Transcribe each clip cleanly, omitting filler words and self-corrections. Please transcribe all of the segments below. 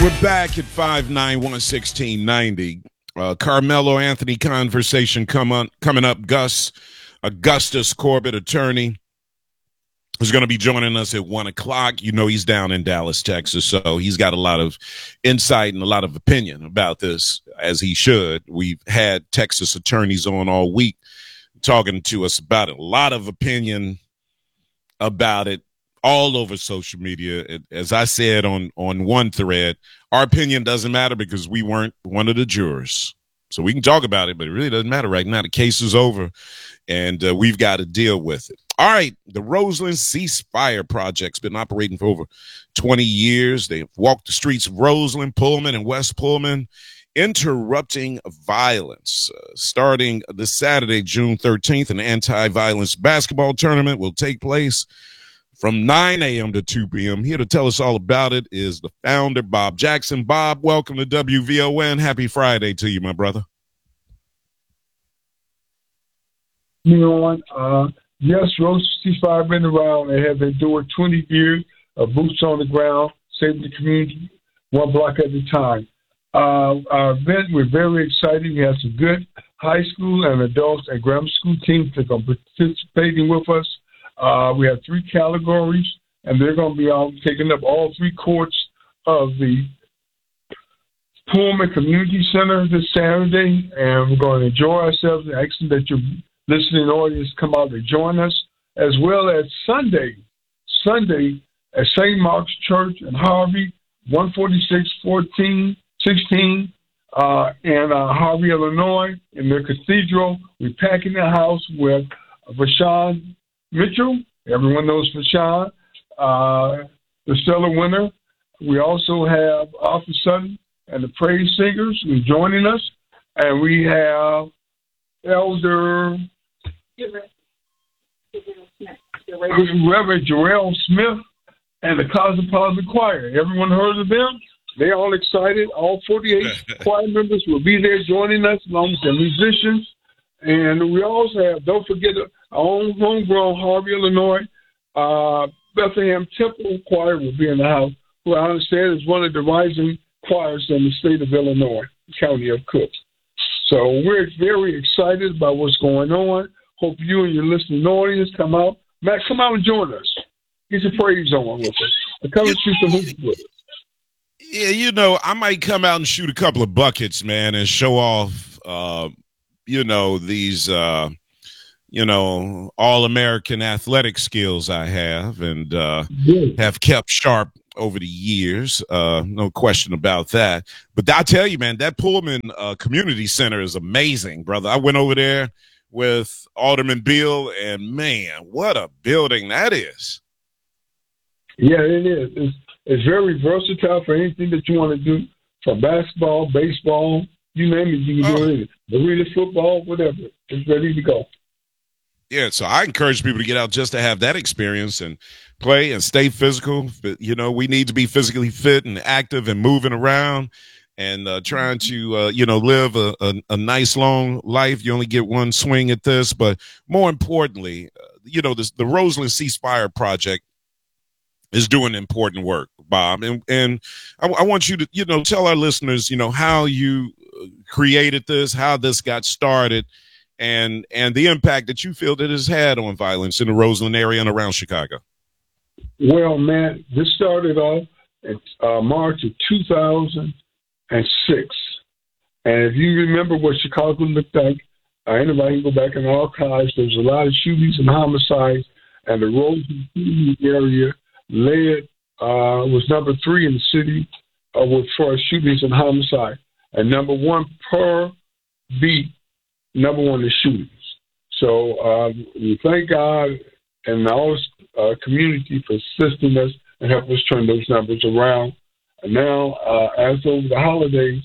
We're back at 591-1690. Carmelo Anthony conversation coming up. Augustus Corbett, attorney, is going to be joining us at 1 o'clock. You know, he's down in Dallas, Texas, so he's got a lot of insight and a lot of opinion about this, as he should. We've had Texas attorneys on all week talking to us about it. A lot of opinion about it all over social media. As I said on one thread, our opinion doesn't matter because we weren't one of the jurors. So we can talk about it, but it really doesn't matter right now. The case is over, and we've got to deal with it. All right, the Roseland Ceasefire Project's been operating for over 20 years. They've walked the streets of Roseland, Pullman, and West Pullman, interrupting violence. Starting this Saturday, June 13th, an anti-violence basketball tournament will take place from 9 a.m. to 2 p.m. Here to tell us all about it is the founder, Bob Jackson. Bob, welcome to WVON. Happy Friday to you, my brother. Yes, Roseland Ceasefire have been around. They have endured 20 years of boots on the ground, saving the community one block at a time. Our event, we're very excited. We have some good high school and adults and grammar school teams that are participating with us. We have 3 categories, and they're going to be all taking up all 3 courts of the Pullman Community Center this Saturday, and we're going to enjoy ourselves and asking that your listening audience come out and join us, as well as Sunday at St. Mark's Church in Harvey, 146-16 in Harvey, Illinois, in their cathedral. We're packing the house with Rashawn Mitchell. Everyone knows Rashawn, the stellar winner. We also have Arthur Sutton and the Praise Singers joining us. And we have Elder Reverend Jarrell Smith and the Cosmopolitan Choir. Everyone heard of them? They're all excited. All 48 choir members will be there joining us, along with the musicians. And we also have, don't forget, our own homegrown Harvey, Illinois, Bethlehem Temple Choir will be in the house, who I understand is one of the rising choirs in the state of Illinois, county of Cook. So we're very excited about what's going on. Hope you and your listening audience come out. Matt, come out and join us. Get your praise on with us. Come and shoot some hoops with us. Yeah, you know, I might come out and shoot a couple of buckets, man, and show off, these, all-American athletic skills I have and have kept sharp over the years. No question about that. But I tell you, man, that Pullman Community Center is amazing, brother. I went over there with Alderman Bill, and, man, what a building that is. Yeah, it is. It's very versatile for anything that you want to do, from basketball, baseball, you name it, you can do it. Arena football, whatever. It's ready to go. Yeah, so I encourage people to get out just to have that experience and play and stay physical. But, we need to be physically fit and active and moving around and trying to, live a nice, long life. You only get one swing at this. But more importantly, the Roseland Ceasefire Project is doing important work, Bob. And I want you to, tell our listeners, how you created this, how this got started, and the impact that you feel that it has had on violence in the Roseland area and around Chicago. Well, man, this started off in March of 2006. And if you remember what Chicago looked like, anybody can go back in the archives. There was a lot of shootings and homicides, and the Roseland area was number 3 in the city with for shootings and homicide, and number 1 per beat. Number 1 is shootings. So we thank God and all community for assisting us and helping us turn those numbers around. And now, as over the holidays,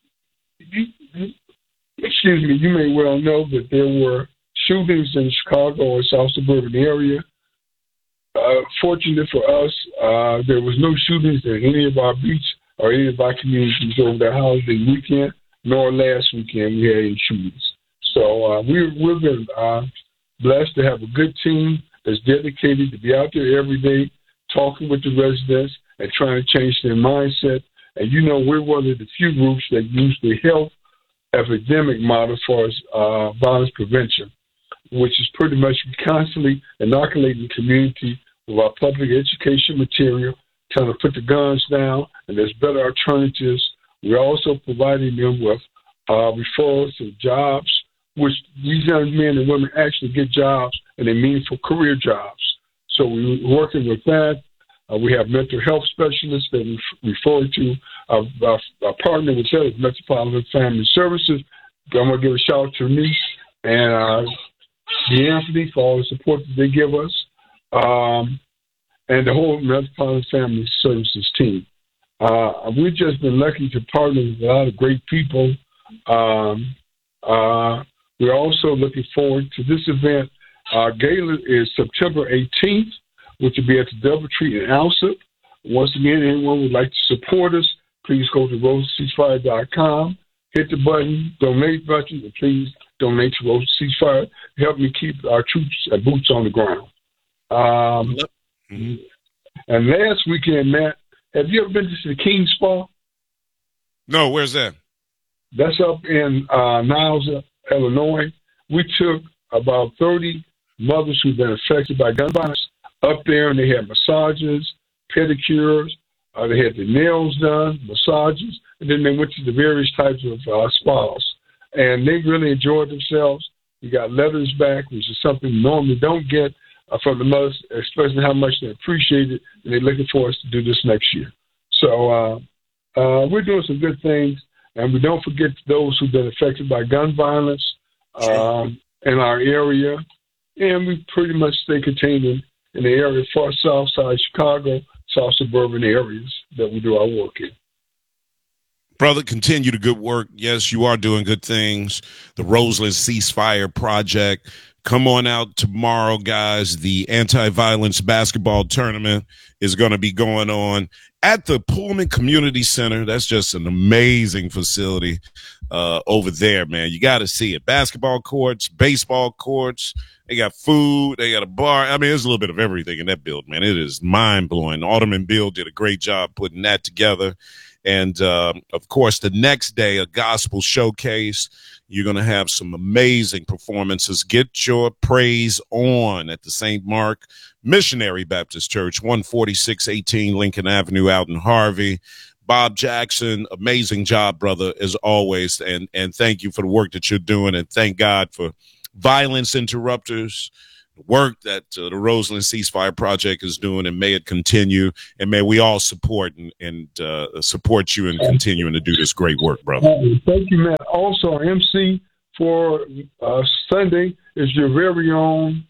you may well know that there were shootings in Chicago or South Suburban area. Fortunate for us, there was no shootings in any of our beats or any of our communities over the holiday weekend, nor last weekend we had any shootings. So we've been blessed to have a good team that's dedicated to be out there every day, talking with the residents and trying to change their mindset And we're one of the few groups that use the health epidemic model for violence prevention, which is pretty much constantly inoculating the community with our public education material, trying to put the guns down, and there's better alternatives. We're also providing them with referrals to jobs, which these young men and women actually get jobs, and they're meaningful career jobs. So we're working with that. We have mental health specialists that we refer to. Our partner with that is Metropolitan Family Services. I'm going to give a shout out to Denise and Anthony for all the support that they give us, and the whole Metropolitan Family Services team. We've just been lucky to partner with a lot of great people. We're also looking forward to this event. Our gala is September 18th, which will be at the Doubletree in Alsip. Once again, anyone would like to support us, please go to RoseCeasefire.com, hit the button, donate button, and please donate to Rose Ceasefire. Help me keep our troops and boots on the ground. And last weekend, Matt, have you ever been to the King Spa? No, where's that? That's up in Niles, Illinois. We took about 30 mothers who've been affected by gun violence up there, and they had massages, pedicures, they had the nails done, massages, and then they went to the various types of spas. And they really enjoyed themselves. We got letters back, which is something we normally don't get from the mothers, especially how much they appreciate it, and they're looking for us to do this next year. So we're doing some good things, and we don't forget those who've been affected by gun violence in our area, and we pretty much stay contained in the area far south side Chicago, south suburban areas that we do our work in. Brother, continue the good work. Yes, you are doing good things. The Roseland Ceasefire Project. Come on out tomorrow, guys. The anti-violence basketball tournament is going to be going on at the Pullman Community Center. That's just an amazing facility over there, man. You got to see it. Basketball courts, baseball courts. They got food. They got a bar. I mean, there's a little bit of everything in that building, man. It is mind-blowing. Alderman Bill did a great job putting that together. And, of course, the next day, a gospel showcase. You're going to have some amazing performances. Get your praise on at the St. Mark Missionary Baptist Church, 14618 Lincoln Avenue out in Harvey. Bob Jackson, amazing job, brother, as always. And thank you for the work that you're doing. And thank God for Violence Interrupters, the work that the Roseland Ceasefire Project is doing, and may it continue, and may we all support and support you in continuing to do this great work, brother. Thank you, Matt. Also, MC for Sunday is your very own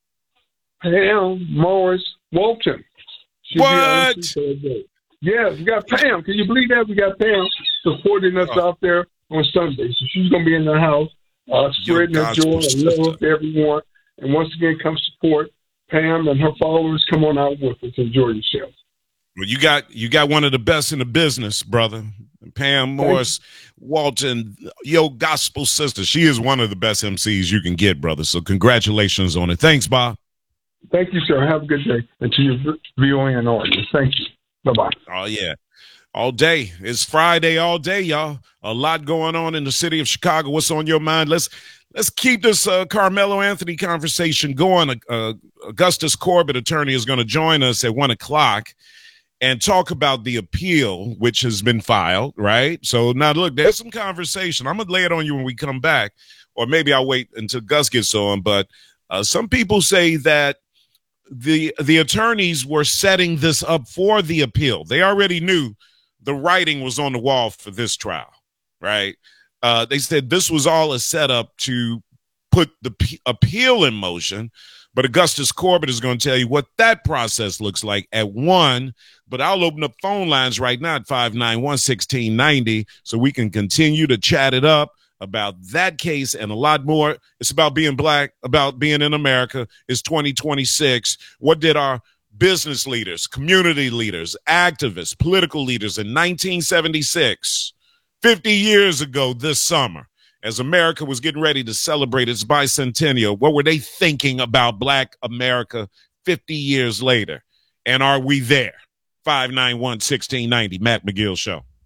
Pam Morris Walton. What? Yeah, we got Pam. Can you believe that? We got Pam supporting us out there on Sunday. So she's going to be in the house spreading her joy and love to everyone. And once again, come support Pam and her followers. Come on out with us. Enjoy yourself. Well, you got one of the best in the business, brother. Pam Morris Walton, your gospel sister. She is one of the best MCs you can get, brother. So congratulations on it. Thanks, Bob. Thank you, sir. Have a good day. And to your viewing and audience. Thank you. Bye-bye. Oh, yeah. All day. It's Friday all day, y'all. A lot going on in the city of Chicago. What's on your mind? Let's keep this Carmelo Anthony conversation going. Augustus Corbett, attorney, is going to join us at 1 o'clock and talk about the appeal, which has been filed, right? So now, look, there's some conversation. I'm going to lay it on you when we come back, or maybe I'll wait until Gus gets on. But some people say that the attorneys were setting this up for the appeal. They already knew the writing was on the wall for this trial, right? They said this was all a setup to put the appeal in motion, but Augustus Corbett is going to tell you what that process looks like at 1. But I'll open up phone lines right now at 591-1690 so we can continue to chat it up about that case and a lot more. It's about being black, about being in America. It's 2026. What did our business leaders, community leaders, activists, political leaders in 1976, 50 years ago this summer, as America was getting ready to celebrate its bicentennial, what were they thinking about Black America 50 years later? And are we there? 591-1690, Matt McGill Show.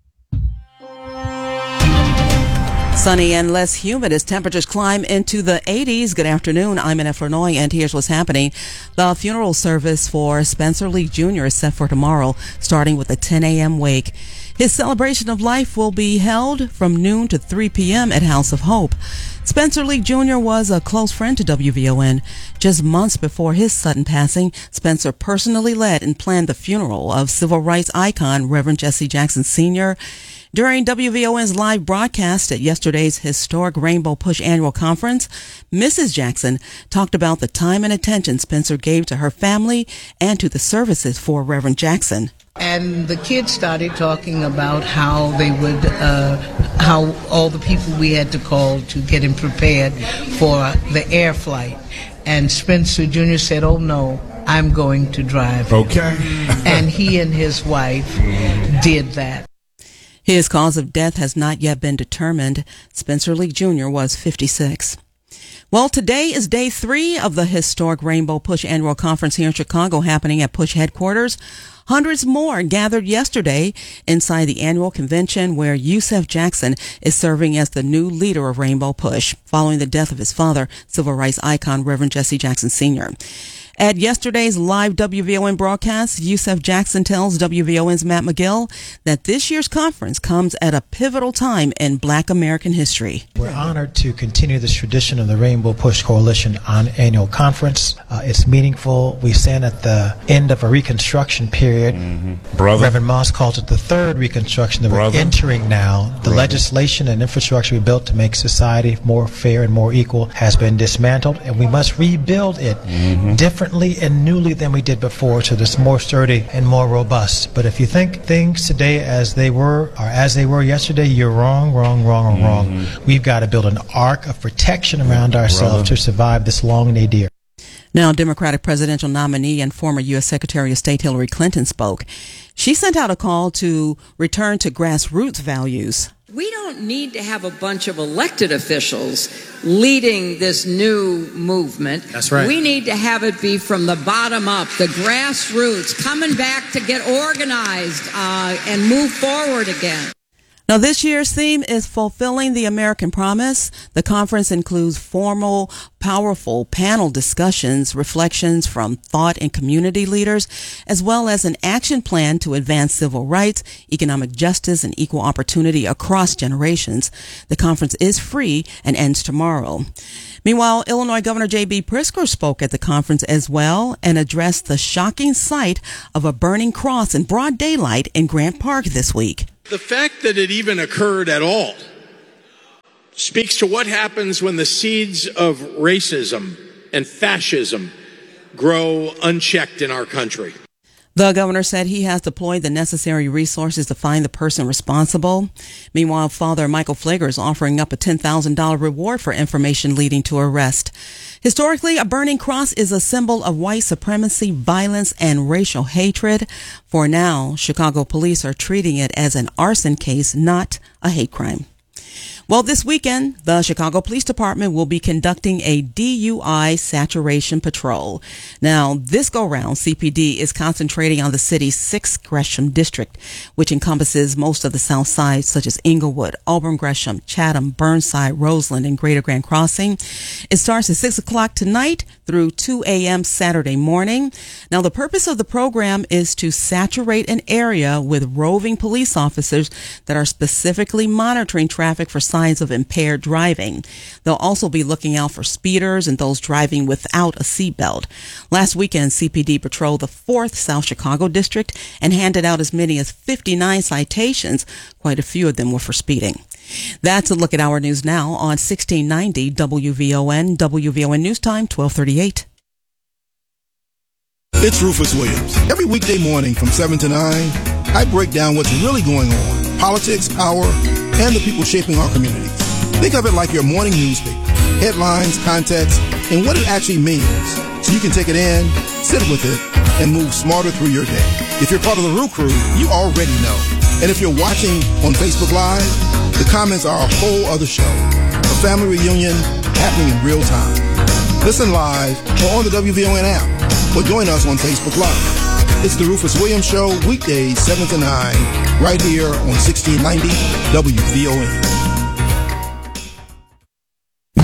Sunny and less humid as temperatures climb into the 80s. Good afternoon. I'm Annette Flournoy, and here's what's happening. The funeral service for Spencer Lee Jr. is set for tomorrow, starting with a 10 a.m. wake. His celebration of life will be held from noon to 3 p.m. at House of Hope. Spencer Lee Jr. was a close friend to WVON. Just months before his sudden passing, Spencer personally led and planned the funeral of civil rights icon Reverend Jesse Jackson Sr. During WVON's live broadcast at yesterday's historic Rainbow Push annual conference, Mrs. Jackson talked about the time and attention Spencer gave to her family and to the services for Reverend Jackson. And the kids started talking about how they would, how all the people we had to call to get him prepared for the air flight. And Spencer Jr. said, "Oh no, I'm going to drive him." Okay. And he and his wife did that. His cause of death has not yet been determined. Spencer Lee Jr. was 56. Well, today is day 3 of the historic Rainbow Push annual conference here in Chicago, happening at Push headquarters. Hundreds more gathered yesterday inside the annual convention where Yusef Jackson is serving as the new leader of Rainbow Push following the death of his father, civil rights icon Reverend Jesse Jackson Sr. At yesterday's live WVON broadcast, Yusef Jackson tells WVON's Matt McGill that this year's conference comes at a pivotal time in Black American history. We're honored to continue this tradition of the Rainbow Push Coalition on annual conference. It's meaningful. We stand at the end of a reconstruction period. Brother. Reverend Moss calls it the third reconstruction that we're entering now. The legislation and infrastructure we built to make society more fair and more equal has been dismantled, and we must rebuild it differently and newly than we did before, so it's more sturdy and more robust. But if you think things today as they were or as they were yesterday, you're wrong. We've got to build an arc of protection around ourselves to survive this long nadir. Now, Democratic presidential nominee and former U.S. Secretary of State Hillary Clinton spoke. She sent out a call to return to grassroots values. We don't need to have a bunch of elected officials leading this new movement. That's right. We need to have it be from the bottom up, the grassroots, coming back to get organized and move forward again. Now, this year's theme is Fulfilling the American Promise. The conference includes formal, powerful panel discussions, reflections from thought and community leaders, as well as an action plan to advance civil rights, economic justice, and equal opportunity across generations. The conference is free and ends tomorrow. Meanwhile, Illinois Governor J.B. Pritzker spoke at the conference as well and addressed the shocking sight of a burning cross in broad daylight in Grant Park this week. The fact that it even occurred at all speaks to what happens when the seeds of racism and fascism grow unchecked in our country. The governor said he has deployed the necessary resources to find the person responsible. Meanwhile, Father Michael Pfleger is offering up a $10,000 reward for information leading to arrest. Historically, a burning cross is a symbol of white supremacy, violence, and racial hatred. For now, Chicago police are treating it as an arson case, not a hate crime. Well, this weekend, the Chicago Police Department will be conducting a DUI saturation patrol. Now, this go-round, CPD is concentrating on the city's 6th Gresham district, which encompasses most of the South Side, such as Inglewood, Auburn Gresham, Chatham, Burnside, Roseland, and Greater Grand Crossing. It starts at 6 o'clock tonight through 2 a.m. Saturday morning. Now, the purpose of the program is to saturate an area with roving police officers that are specifically monitoring traffic for signs of impaired driving. They'll also be looking out for speeders and those driving without a seatbelt. Last weekend, CPD patrolled the 4th South Chicago district and handed out as many as 59 citations. Quite a few of them were for speeding. That's a look at our news now on 1690 WVON. WVON News Time, 1238. It's Rufus Williams. Every weekday morning from 7 to 9, I break down what's really going on. Politics, power, and the people shaping our communities. Think of it like your morning newspaper. Headlines, context, and what it actually means. So you can take it in, sit with it, and move smarter through your day. If you're part of the Roo Crew, you already know. And if you're watching on Facebook Live, the comments are a whole other show. A family reunion happening in real time. Listen live or on the WVON app, or join us on Facebook Live. It's the Rufus Williams Show, weekdays 7 to 9, right here on 1690 WVON.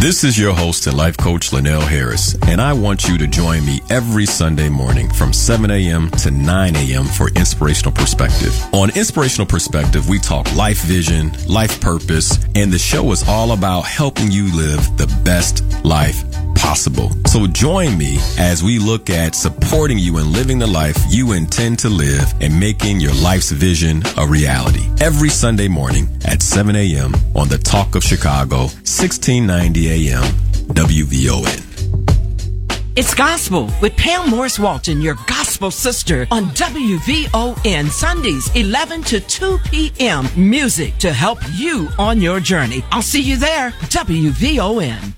This is your host and life coach, Linnell Harris, and I want you to join me every Sunday morning from 7 a.m. to 9 a.m. for Inspirational Perspective. On Inspirational Perspective, we talk life vision, life purpose, and the show is all about helping you live the best life possible. So join me as we look at supporting you in living the life you intend to live and making your life's vision a reality. Every Sunday morning at 7 a.m. on the Talk of Chicago, 1690 a.m. WVON. It's Gospel with Pam Morris Walton, your gospel sister, on WVON Sundays, 11 to 2 p.m. Music to help you on your journey. I'll see you there. WVON.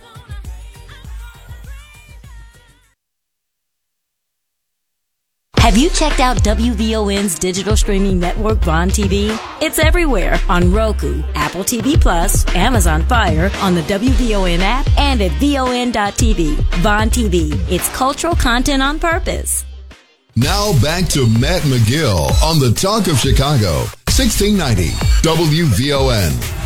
Have you checked out WVON's digital streaming network, Vaughn TV? It's everywhere on Roku, Apple TV Plus, Amazon Fire, on the WVON app, and at VON.TV. Vaughn TV. It's cultural content on purpose. Now back to Matt McGill on the Talk of Chicago, 1690 WVON.